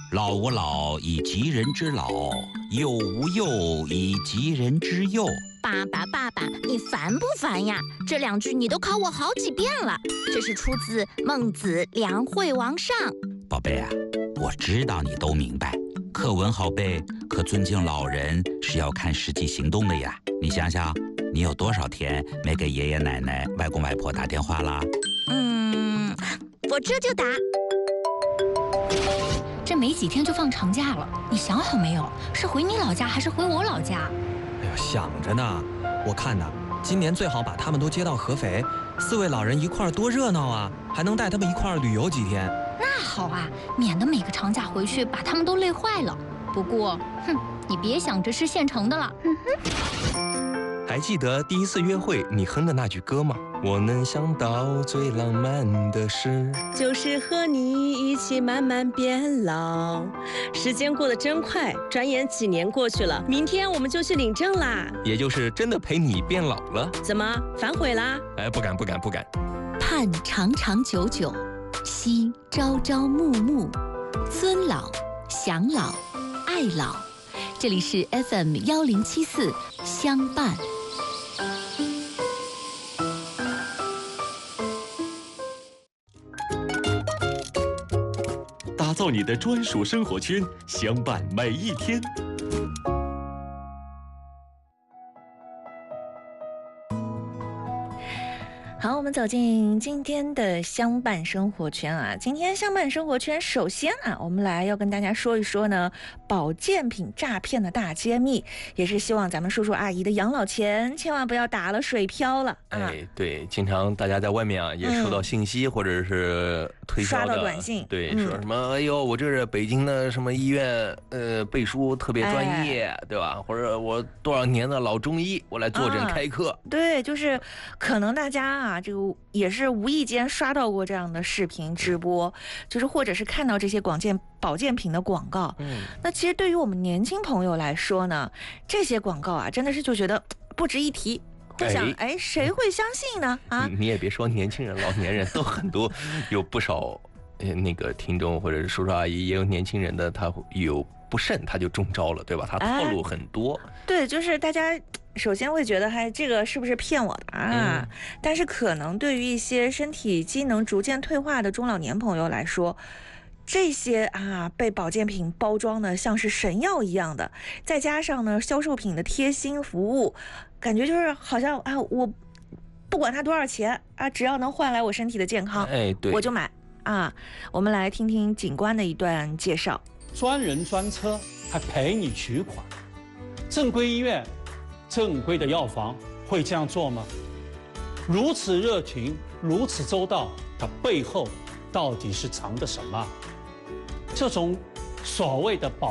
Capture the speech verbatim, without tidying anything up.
老吾老以及人之老，幼吾幼以及人之幼。 爸爸，爸爸，你烦不烦呀？这两句你都考我好几遍了。这是出自《孟子·梁惠王上》。 宝贝啊，我知道你都明白，课文好背，可尊敬老人是要看实际行动的呀。你想想，你有多少天没给爷爷奶奶、外公外婆打电话啦？ 嗯，我这就打。 这没几天就放长假了，你想好没有？是回你老家还是回我老家？ 哎呦，想着呢。我看呐，今年最好把他们都接到合肥，四位老人一块儿多热闹啊！还能带他们一块儿旅游几天。 那好啊，免得每个长假回去把他们都累坏了。不过，哼，你别想着吃现成的了。嗯哼。还记得第一次约会你哼的那句歌吗？我能想到最浪漫的事， 就是和你一起慢慢变老。时间过得真快，转眼几年过去了，明天我们就去领证啦。 也就是真的陪你变老了。 怎么反悔啦？ 哎，不敢不敢不敢。 盼长长久久，惜朝朝暮暮，尊老享老爱老。这里是 F M 幺零七四相伴。 打造你的专属生活圈，相伴每一天。 好，我们走进今天的相伴生活圈啊。今天相伴生活圈，首先啊，我们来要跟大家说一说呢，保健品诈骗的大揭秘，也是希望咱们叔叔阿姨的养老钱千万不要打了水漂了。啊、 哎，对，经常大家在外面啊也收到信息、嗯、或者是推销的刷到短信， 对， 嗯、 说什么哎呦，我这是北京的什么医院，呃，背书特别专业，哎、对吧？或者我多少年的老中医，我来坐诊开课。 啊、对，就是可能大家啊。啊，这个也是无意间刷到过这样的视频直播，就是或者是看到这些广健保健品的广告。嗯，那其实对于我们年轻朋友来说呢，这些广告啊，真的是就觉得不值一提。会想，哎，谁会相信呢？啊， 你也别说年轻人，老年人都很多，有不少那个听众或者是叔叔阿姨，也有年轻人的，他有不慎他就中招了，对吧？他套路很多。 哎、对，就是大家。首先会觉得，还这个是不是骗我的啊？嗯、但是可能对于一些身体机能逐渐退化的中老年朋友来说，这些啊被保健品包装的像是神药一样的，再加上呢销售品的贴心服务，感觉就是好像啊，我不管它多少钱啊，只要能换来我身体的健康， 哎，对， 我就买啊。我们来听听警官的一段介绍： 专人专车，还陪你取款，正规医院。正规的药房会这样做吗？如此热情，如此周到，它背后到底是藏着什么？这种所谓的保